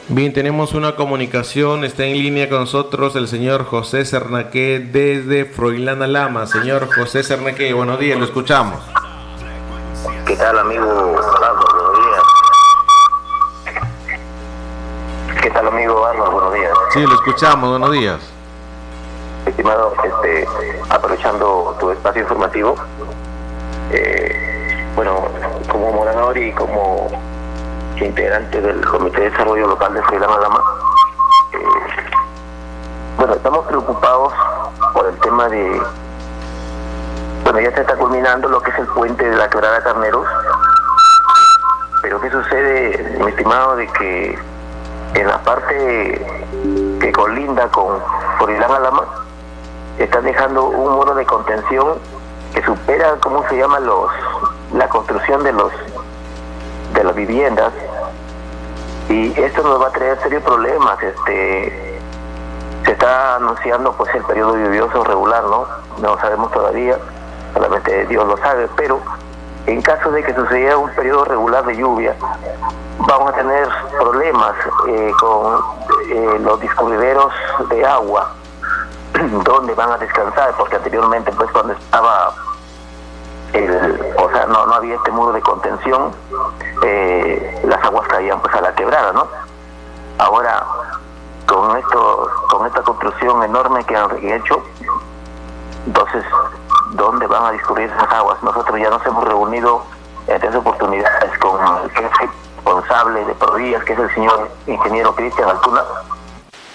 Bien, tenemos una comunicación, está en línea con nosotros el señor José Cernaque desde Froilán Alama. Señor José Cernaque, buenos días, lo escuchamos. ¿Qué tal, amigo Arnold? Buenos días. ¿Qué tal, amigo Arnold? Buenos días. Sí, lo escuchamos, buenos días. Estimado, aprovechando tu espacio informativo, bueno, como morador y como integrante del Comité de Desarrollo Local de Froilán Alama, bueno, estamos preocupados por el tema de, bueno, ya se está culminando lo que es el puente de la Quebrada Carneros, pero ¿qué sucede, mi estimado, de que en la parte que colinda con Froilán Alama están dejando un muro de contención que supera, ¿cómo se llama?, la construcción de las viviendas, y esto nos va a traer serios problemas. Se está anunciando pues el periodo lluvioso regular, ¿no? No sabemos todavía, solamente Dios lo sabe, pero en caso de que sucediera un periodo regular de lluvia, vamos a tener problemas con los discurrideros de agua, donde van a descansar, porque anteriormente pues cuando estaba no había este muro de contención, las aguas caían pues a la quebrada, ¿no? Ahora, con esta construcción enorme que han hecho, entonces, ¿dónde van a discurrir esas aguas? Nosotros ya nos hemos reunido en 3 oportunidades con el jefe responsable de Provías, que es el señor ingeniero Cristian Altuna,